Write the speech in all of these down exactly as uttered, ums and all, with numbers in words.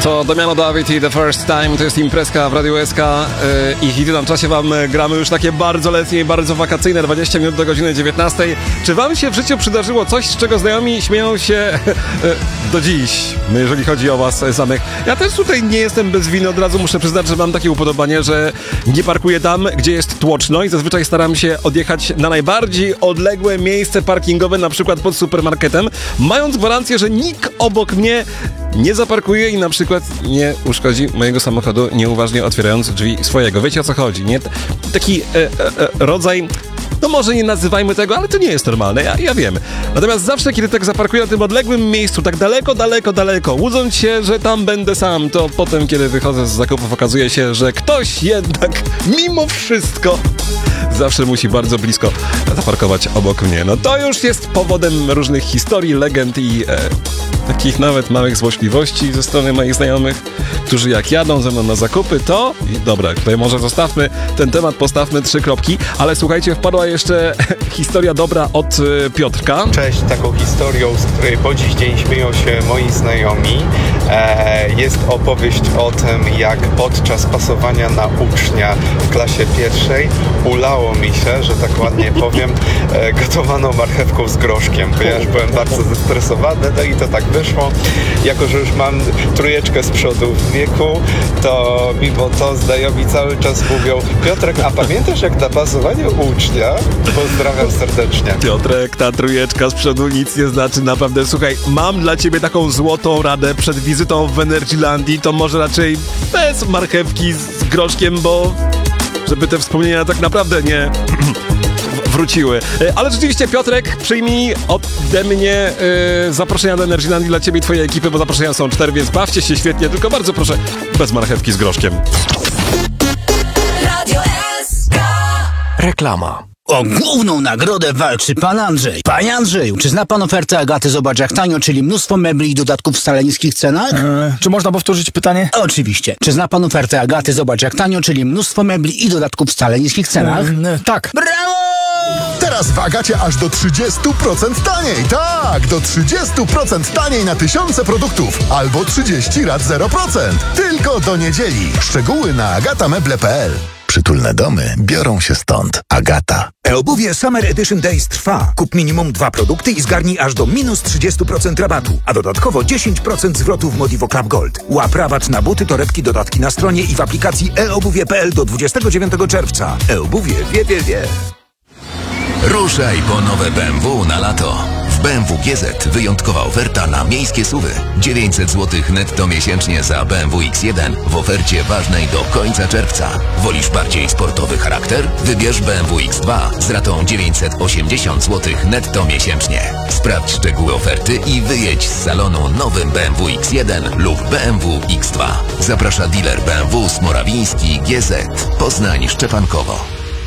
To Damiano David i The First Time, to jest imprezka w Radiu S K yy, i w tym czasie wam gramy już takie bardzo letnie i bardzo wakacyjne, dwadzieścia minut do godziny dziewiętnastej. Czy wam się w życiu przydarzyło coś, z czego znajomi śmieją się yy, do dziś, jeżeli chodzi o was samych? Ja też tutaj nie jestem bez winy, od razu muszę przyznać, że mam takie upodobanie, że nie parkuję tam, gdzie jest tłoczno i zazwyczaj staram się odjechać na najbardziej odległe miejsce parkingowe, na przykład pod supermarketem, mając gwarancję, że nikt obok mnie nie zaparkuje i na przykład nie uszkodzi mojego samochodu, nieuważnie otwierając drzwi swojego. Wiecie, o co chodzi, nie? Taki e, e, rodzaj... No może nie nazywajmy tego, ale to nie jest normalne, ja, ja wiem. Natomiast zawsze, kiedy tak zaparkuję na tym odległym miejscu, tak daleko, daleko, daleko, łudząc się, że tam będę sam, to potem, kiedy wychodzę z zakupów, okazuje się, że ktoś jednak, mimo wszystko, zawsze musi bardzo blisko zaparkować obok mnie. No to już jest powodem różnych historii, legend i e, takich nawet małych złośliwości ze strony moich znajomych, którzy jak jadą ze mną na zakupy, to... I dobra, tutaj może zostawmy ten temat, postawmy trzy kropki, ale słuchajcie, wpadła jeszcze historia dobra od y, Piotrka. Cześć, taką historią, z której po dziś dzień śmieją się moi znajomi, e, jest opowieść o tym, jak podczas pasowania na ucznia w klasie pierwszej ulało mi się, że tak ładnie powiem, e, gotowaną marchewką z groszkiem, ponieważ byłem bardzo zestresowany, no i to tak wyszło. Jako że już mam trójeczkę z przodu w wieku, to mimo to znajomi cały czas mówią: Piotrek, a pamiętasz, jak na pasowaniu ucznia? Pozdrawiam serdecznie. Piotrek, ta trójeczka z przodu nic nie znaczy, naprawdę. Słuchaj, mam dla ciebie taką złotą radę przed wizytą w Energylandii, to może raczej bez marchewki z groszkiem, bo żeby te wspomnienia tak naprawdę nie wróciły. Ale rzeczywiście, Piotrek, przyjmij ode mnie yy, zaproszenia do Energylandii dla ciebie i twojej ekipy, bo zaproszenia są cztery, więc bawcie się świetnie, tylko bardzo proszę, bez marchewki z groszkiem. Radio S K. Reklama. O główną nagrodę walczy pan Andrzej. Panie Andrzeju, czy zna pan ofertę Agaty Zobacz jak tanio, czyli mnóstwo mebli i dodatków w wcale niskich cenach? Eee, czy można powtórzyć pytanie? Oczywiście. Czy zna pan ofertę Agaty Zobacz jak tanio, czyli mnóstwo mebli i dodatków w wcale niskich cenach? Eee, tak. Brawo! Teraz w Agacie aż do trzydzieści procent taniej. Tak, do trzydzieści procent taniej na tysiące produktów. Albo trzydzieści rat zero procent. Tylko do niedzieli. Szczegóły na agatameble kropka p l. Przytulne domy biorą się stąd. Agata. E-obuwie Summer Edition Days trwa. Kup minimum dwa produkty i zgarnij aż do minus trzydzieści procent rabatu, a dodatkowo dziesięć procent zwrotu w Modivo Club Gold. Łap rabat na buty, torebki, dodatki na stronie i w aplikacji e obuwie kropka p l do dwudziestego dziewiątego czerwca. E-obuwie wie, wie, wie. Ruszaj po nowe B M W na lato. W B M W G Z wyjątkowa oferta na miejskie suwy. dziewięćset złotych netto miesięcznie za B M W X jeden w ofercie ważnej do końca czerwca. Wolisz bardziej sportowy charakter? Wybierz B M W X dwa z ratą dziewięćset osiemdziesiąt złotych netto miesięcznie. Sprawdź szczegóły oferty i wyjedź z salonu nowym B M W X jeden lub B M W X dwa. Zaprasza dealer B M W Smorawiński G Z. Poznań Szczepankowo.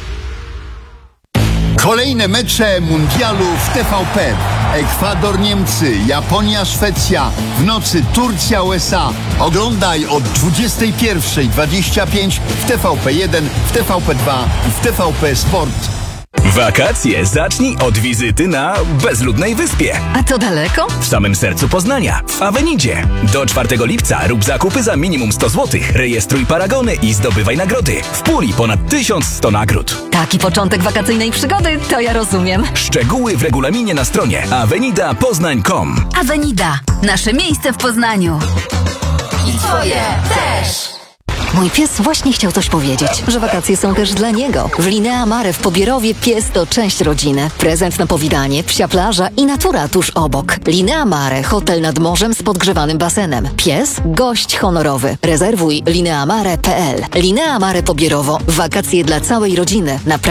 Kolejne mecze mundialu w T V P. Ekwador, Niemcy, Japonia, Szwecja. W nocy Turcja, U S A. Oglądaj od dwudziestej pierwszej dwadzieścia pięć w T V P jeden, w T V P dwa i w T V P Sport. Wakacje zacznij od wizyty na bezludnej wyspie. A to daleko? W samym sercu Poznania, w Avenidzie. Do czwartego lipca rób zakupy za minimum sto złotych. Rejestruj paragony i zdobywaj nagrody. W puli ponad tysiąc sto nagród. Taki początek wakacyjnej przygody, to ja rozumiem. Szczegóły w regulaminie na stronie avenida poznań kropka com. Avenida. Nasze miejsce w Poznaniu. I twoje też. Mój pies właśnie chciał coś powiedzieć, że wakacje są też dla niego. W Linea Mare w Pobierowie pies to część rodziny. Prezent na powitanie, psia plaża i natura tuż obok. Linea Mare, hotel nad morzem z podgrzewanym basenem. Pies, gość honorowy. Rezerwuj lineamare kropka p l. Linea Mare Pobierowo. Wakacje dla całej rodziny. Naprawdę